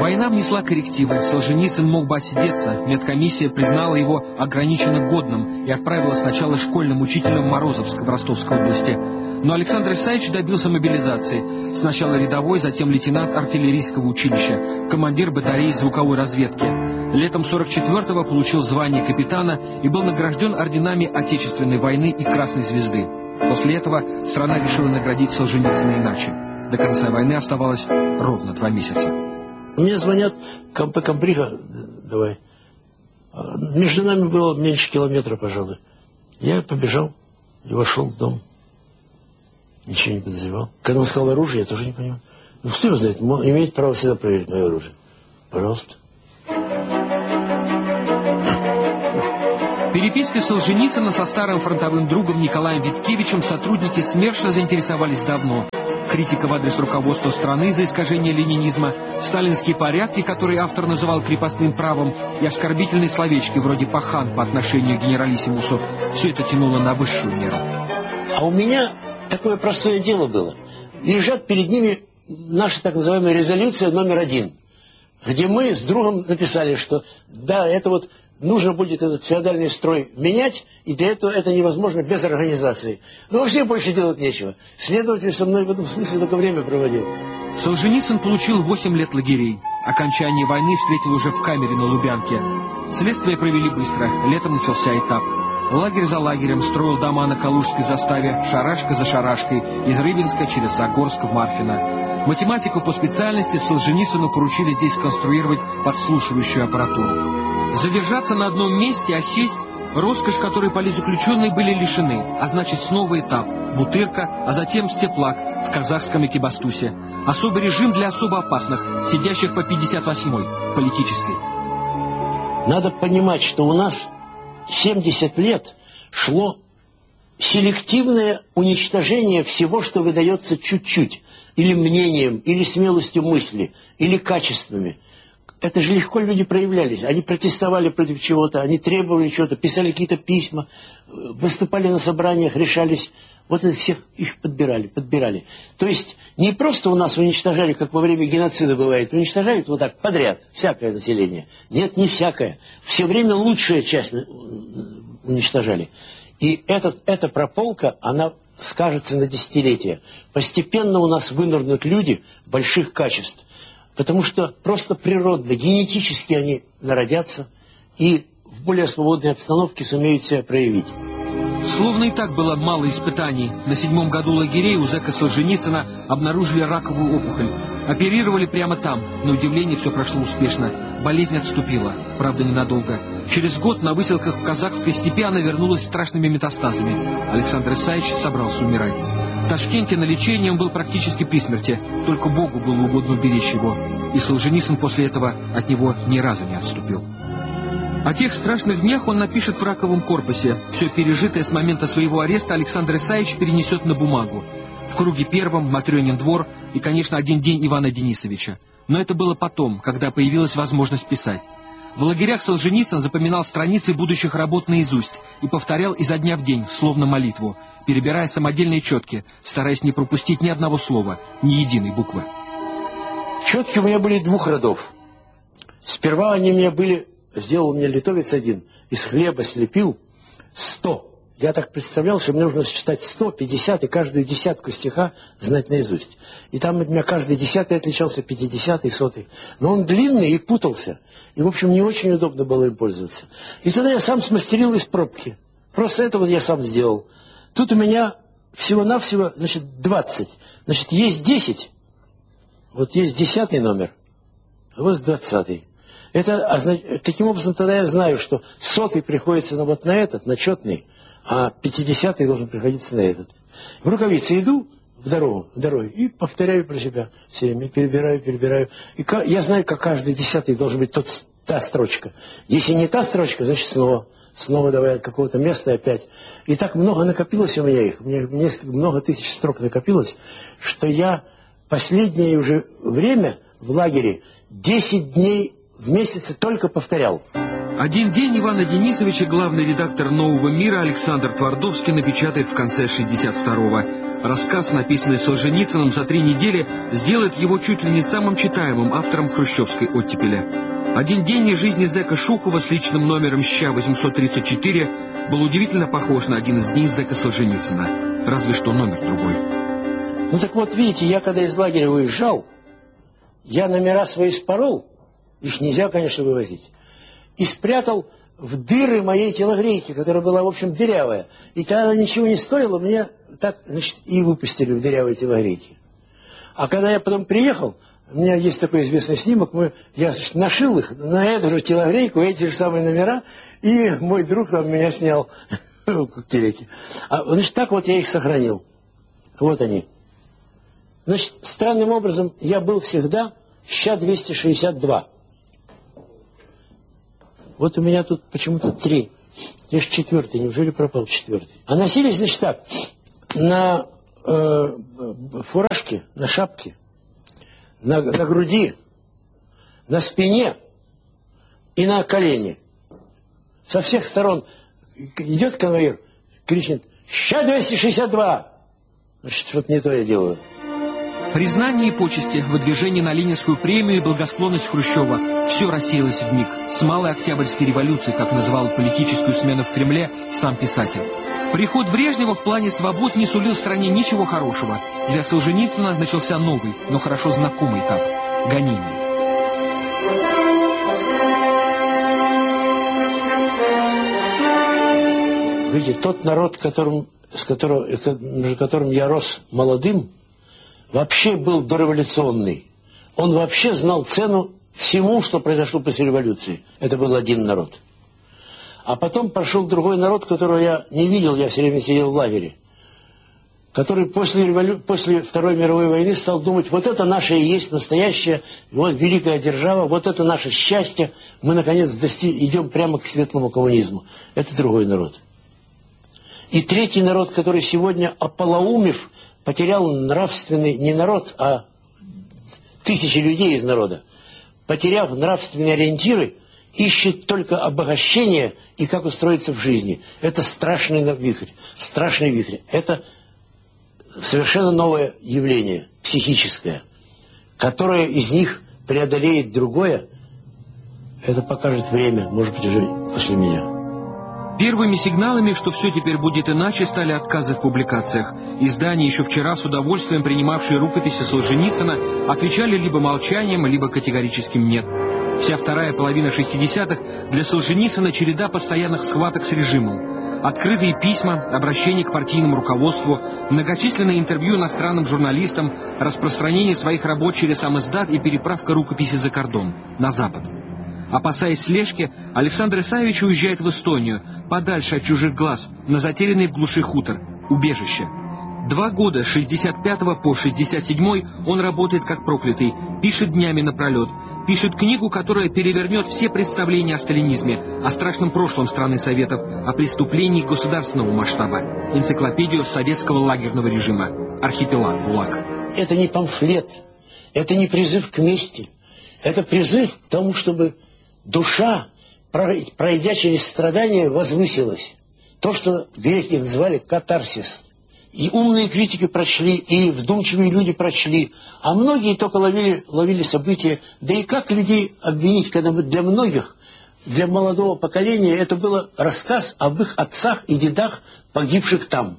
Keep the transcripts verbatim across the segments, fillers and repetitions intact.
Война внесла коррективы. Солженицын мог бы отсидеться. Медкомиссия признала его ограниченно годным и отправила сначала школьным учителем в Морозовск в Ростовской области. Но Александр Исаевич добился мобилизации. Сначала рядовой, затем лейтенант артиллерийского училища, командир батареи звуковой разведки. Летом сорок четвёртого получил звание капитана и был награжден орденами Отечественной войны и Красной звезды. После этого страна решила наградить Солженицына иначе. До конца войны оставалось ровно два месяца. Мне звонят, комп комбрига, давай. Между нами было меньше километра, пожалуй. Я побежал и вошел в дом. Ничего не подозревал. Когда он сказал оружие, я тоже не понимал. Ну, кто его знает, имеет право всегда проверить мое оружие. Пожалуйста. Перепиской Солженицына со старым фронтовым другом Николаем Виткевичем сотрудники СМЕРШа заинтересовались давно. Критика в адрес руководства страны за искажение ленинизма, сталинские порядки, которые автор называл крепостным правом, и оскорбительные словечки вроде «пахан» по отношению к генералиссимусу – все это тянуло на высшую меру. А у меня такое простое дело было. Лежат перед ними наша так называемая резолюция номер один, где мы с другом написали, что да, это вот нужно будет этот феодальный строй менять, и для этого это невозможно без организации. Но вообще больше делать нечего. Следователь со мной в этом смысле только время проводил. Солженицын получил восемь лет лагерей. Окончание войны встретил уже в камере на Лубянке. Следствие провели быстро. Летом начался этап. Лагерь за лагерем строил дома на Калужской заставе, шарашка за шарашкой, из Рыбинска через Загорск в Марфино. Математику по специальности Солженицыну поручили здесь конструировать подслушивающую аппаратуру. Задержаться на одном месте, а сесть – роскошь, которой политзаключенные были лишены, а значит снова этап – Бутырка, а затем Степлак в казахском Экибастузе. Особый режим для особо опасных, сидящих по пятьдесят восьмой, политической. Надо понимать, что у нас семьдесят лет шло селективное уничтожение всего, что выдается чуть-чуть, или мнением, или смелостью мысли, или качествами. Это же легко люди проявлялись. Они протестовали против чего-то, они требовали чего-то, писали какие-то письма, выступали на собраниях, решались. Вот это всех их подбирали, подбирали. То есть не просто у нас уничтожали, как во время геноцида бывает, уничтожают вот так подряд, всякое население. Нет, не всякое. Все время лучшая часть уничтожали. И этот, эта прополка, она скажется на десятилетия. Постепенно у нас вынырнут люди больших качеств. Потому что просто природно, генетически они народятся и в более свободной обстановке сумеют себя проявить. Словно и так было мало испытаний. На седьмом году лагерей у зэка Солженицына обнаружили раковую опухоль. Оперировали прямо там. На удивление все прошло успешно. Болезнь отступила. Правда, ненадолго. Через год на выселках в казахской степи она вернулась с страшными метастазами. Александр Исаевич собрался умирать. В Ташкенте на лечении он был практически при смерти. Только Богу было угодно уберечь его. И Солженицын после этого от него ни разу не отступил. О тех страшных днях он напишет в раковом корпусе. Все пережитое с момента своего ареста Александр Исаевич перенесет на бумагу. В круге первом Матрёнин двор и, конечно, один день Ивана Денисовича. Но это было потом, когда появилась возможность писать. В лагерях Солженицын запоминал страницы будущих работ наизусть и повторял изо дня в день, словно молитву, перебирая самодельные четки, стараясь не пропустить ни одного слова, ни единой буквы. Четки у меня были двух родов. Сперва они у меня были, сделал мне литовец один, из хлеба слепил сто. Я так представлял, что мне нужно считать сто, пятьдесят и каждую десятку стиха знать наизусть. И там у меня каждый десятый отличался, пятидесятый, сотый. Но он длинный и путался. И, в общем, не очень удобно было им пользоваться. И тогда я сам смастерил из пробки. Просто это вот я сам сделал. Тут у меня всего-навсего, значит, двадцать. Значит, есть десять. Вот есть десятый номер, а вот двадцатый. Это, таким образом, тогда я знаю, что сотый приходится на вот на этот, на четный, а пятидесятый должен приходиться на этот. В рукавице иду в дорогу, в дороге и повторяю про себя все время, перебираю, перебираю. И я знаю, как каждый десятый должен быть тот, та строчка. Если не та строчка, значит снова, снова давай от какого-то места опять. И так много накопилось у меня их, у меня несколько, много тысяч строк накопилось, что я последнее уже время в лагере десять дней в месяце только повторял. Один день Ивана Денисовича главный редактор «Нового мира» Александр Твардовский напечатает в конце шестьдесят второго. Рассказ, написанный Солженицыным за три недели, сделает его чуть ли не самым читаемым автором хрущевской оттепели. Один день из жизни зэка Шукова с личным номером ща восемьсот тридцать четыре был удивительно похож на один из дней зэка Солженицына. Разве что номер другой. Ну так вот, видите, я когда из лагеря уезжал, я номера свои спорол, их нельзя, конечно, вывозить, и спрятал в дыры моей телогрейки, которая была, в общем, дырявая. И когда она ничего не стоила, меня так, значит, и выпустили в дырявой телогрейке. А когда я потом приехал, у меня есть такой известный снимок, мы, я, значит, нашил их на эту же телогрейку, эти же самые номера, и мой друг там меня снял к телеке. А, значит, так вот я их сохранил. Вот они. Значит, странным образом я был всегда ща двести шестьдесят два. Вот у меня тут почему-то три. Где же четвертый? Неужели пропал четвертый? А носились, значит, так. На э, фуражке, на шапке, на, на груди, на спине и на колени. Со всех сторон идет конвоир, кричит: «Ща двести шестьдесят два!» Значит, что-то не то я делаю. Признание и почести, выдвижение на Ленинскую премию и благосклонность Хрущева – все рассеялось вмиг. С малой Октябрьской революции, как называл политическую смену в Кремле сам писатель. Приход Брежнева в плане свобод не сулил стране ничего хорошего. Для Солженицына начался новый, но хорошо знакомый этап – гонение. Видите, тот народ, которым, с которым, между которым я рос молодым, вообще был дореволюционный. Он вообще знал цену всему, что произошло после революции. Это был один народ. А потом пошел другой народ, которого я не видел, я все время сидел в лагере, который после, револю... после Второй мировой войны стал думать: вот это наше и есть настоящее, вот великая держава, вот это наше счастье, мы наконец дости... идем прямо к светлому коммунизму. Это другой народ. И третий народ, который сегодня, ополоумев, потерял нравственный, не народ, а тысячи людей из народа, потеряв нравственные ориентиры, ищет только обогащение и как устроиться в жизни. Это страшный вихрь, страшный вихрь. Это совершенно новое явление, психическое, которое из них преодолеет другое. Это покажет время, может быть, уже после меня. Первыми сигналами, что все теперь будет иначе, стали отказы в публикациях. Издания, еще вчера с удовольствием принимавшие рукописи Солженицына, отвечали либо молчанием, либо категорическим «нет». Вся вторая половина шестидесятых для Солженицына череда постоянных схваток с режимом. Открытые письма, обращения к партийному руководству, многочисленные интервью иностранным журналистам, распространение своих работ через сам издат и переправка рукописи за кордон, на Запад. Опасаясь слежки, Александр Исаевич уезжает в Эстонию, подальше от чужих глаз, на затерянный в глуши хутор, убежище. Два года, с шестьдесят пятого по шестьдесят седьмой, он работает как проклятый, пишет днями напролет, пишет книгу, которая перевернет все представления о сталинизме, о страшном прошлом страны Советов, о преступлении государственного масштаба, энциклопедию советского лагерного режима, архипелаг ГУЛАГ. Это не памфлет, это не призыв к мести, это призыв к тому, чтобы душа, пройдя через страдания, возвысилась. То, что греки называли катарсис. И умные критики прочли, и вдумчивые люди прочли, а многие только ловили, ловили события. Да и как людей обвинить, когда для многих, для молодого поколения, это был рассказ об их отцах и дедах, погибших там.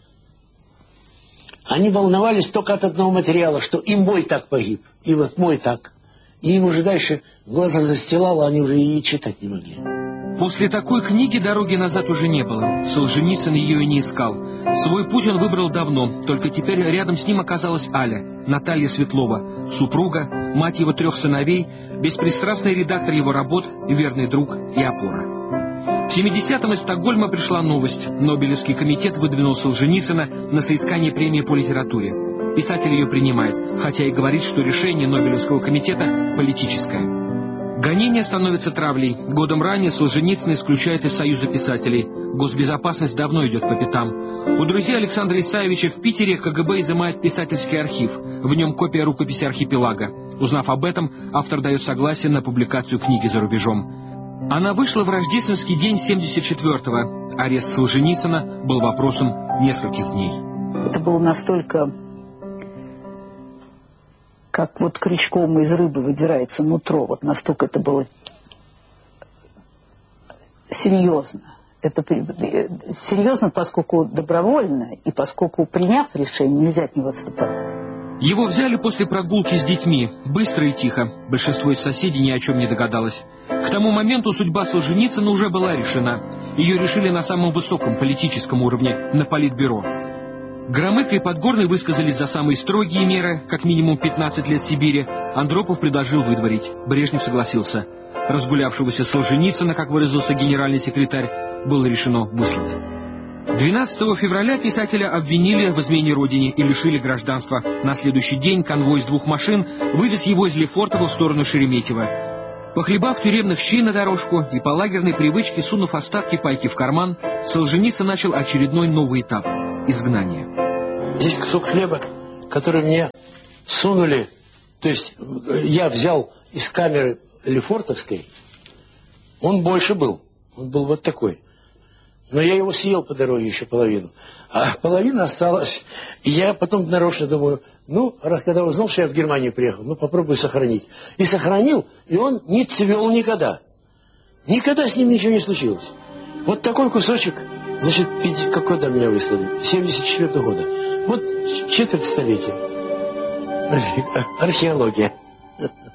Они волновались только от одного материала, что и мой так погиб, и вот мой так. И им уже дальше глаза застилало, они уже и читать не могли. После такой книги дороги назад уже не было. Солженицын ее и не искал. Свой путь он выбрал давно, только теперь рядом с ним оказалась Аля, Наталья Светлова, супруга, мать его трех сыновей, беспристрастный редактор его работ, верный друг и опора. В семидесятом из Стокгольма пришла новость. Нобелевский комитет выдвинул Солженицына на соискание премии по литературе. Писатель ее принимает, хотя и говорит, что решение Нобелевского комитета политическое. Гонение становится травлей. Годом ранее Солженицына исключает из Союза писателей. Госбезопасность давно идет по пятам. У друзей Александра Исаевича в Питере КГБ изымает писательский архив. В нем копия рукописи архипелага. Узнав об этом, автор дает согласие на публикацию книги за рубежом. Она вышла в рождественский день семьдесят четвёртого. Арест Солженицына был вопросом нескольких дней. Это было настолько, как вот крючком из рыбы выдирается нутро, вот настолько это было серьезно. Это серьезно, поскольку добровольно и поскольку, приняв решение, нельзя от него отступать. Его взяли после прогулки с детьми, быстро и тихо. Большинство из соседей ни о чем не догадалось. К тому моменту судьба Солженицына уже была решена. Ее решили на самом высоком политическом уровне, на Политбюро. Громыко и Подгорный высказались за самые строгие меры, как минимум пятнадцать лет Сибири. Андропов предложил выдворить. Брежнев согласился. Разгулявшегося Солженицына, как выразился генеральный секретарь, было решено выслать. двенадцатого февраля писателя обвинили в измене родине и лишили гражданства. На следующий день конвой из двух машин вывез его из Лефортово в сторону Шереметьево. Похлебав тюремных щей на дорожку и по лагерной привычке сунув остатки пайки в карман, Солженицын начал очередной новый этап – изгнание. Здесь кусок хлеба, который мне сунули, то есть я взял из камеры Лефортовской, он больше был, он был вот такой. Но я его съел по дороге еще половину. А половина осталась. И я потом нарочно думаю, ну, раз когда узнал, что я в Германию приехал, ну, попробую сохранить. И сохранил, и он не цвел никогда. Никогда с ним ничего не случилось. Вот такой кусочек, значит, какой до меня выслали? семьдесят четвёртого года. Вот четверть столетия. Археология.